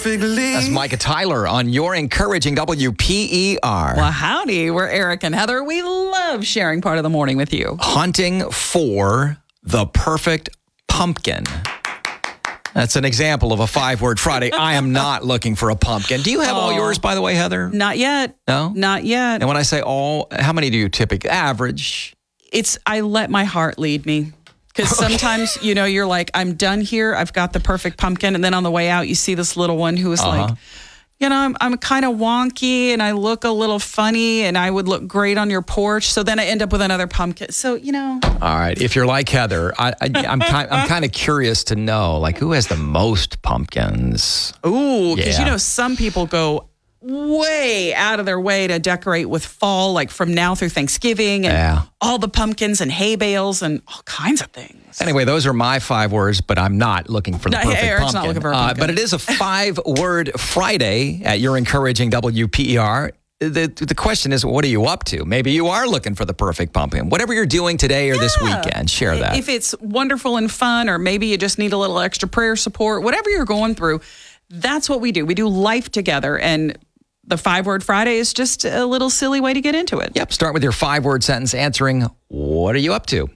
perfectly. That's Micah Tyler on your encouraging WPER. Well, howdy. We're Eric and Heather. We love sharing part of the morning with you. Hunting for the perfect pumpkin. That's an example of a 5-word Friday. I am not looking for a pumpkin. Do you have all yours, by the way, Heather? Not yet. No? Not yet. And when I say all, how many do you typically average? I let my heart lead me. Because sometimes, you're like, I'm done here. I've got the perfect pumpkin. And then on the way out, you see this little one who is like, I'm kind of wonky and I look a little funny and I would look great on your porch. So then I end up with another pumpkin. So, All right. If you're like Heather, I'm kind of curious to know, like, who has the most pumpkins? Ooh, because, some people go way out of their way to decorate with fall, like from now through Thanksgiving and all the pumpkins and hay bales and all kinds of things. Anyway, those are my 5 words, but I'm not looking for the perfect Eric's pumpkin. Not looking for a pumpkin. But it is a 5-word Friday at your encouraging WPER. The question is, what are you up to? Maybe you are looking for the perfect pumpkin. Whatever you're doing today or this weekend, share that. If it's wonderful and fun, or maybe you just need a little extra prayer support, whatever you're going through, that's what we do. We do life together, and the 5-word Friday is just a little silly way to get into it. Yep. Start with your 5-word sentence answering, what are you up to?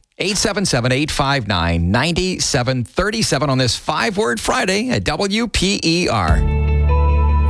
877-859-9737 on this 5-word Friday at WPER.